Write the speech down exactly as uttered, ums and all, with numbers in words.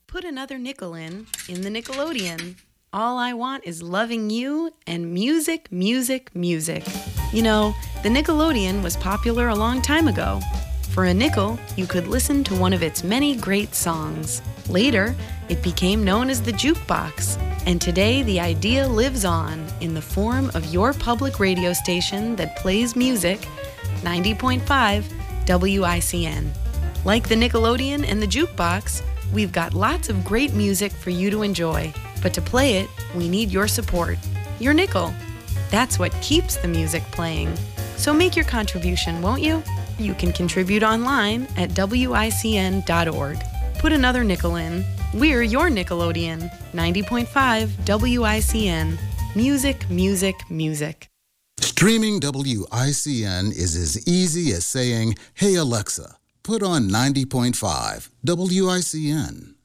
Put another nickel in, in the Nickelodeon. All I want is loving you and music, music, music. You know, the Nickelodeon was popular a long time ago. For a nickel, you could listen to one of its many great songs. Later, it became known as the jukebox. And today, the idea lives on in the form of your public radio station that plays music, ninety point five W I C N. Like the Nickelodeon and the jukebox, we've got lots of great music for you to enjoy. But to play it, we need your support. Your nickel. That's what keeps the music playing. So make your contribution, won't you? You can contribute online at W I C N dot org. Put another nickel in. We're your Nickelodeon. ninety point five W I C N. Music, music, music. Streaming W I C N is as easy as saying, "Hey Alexa, put on ninety point five W I C N."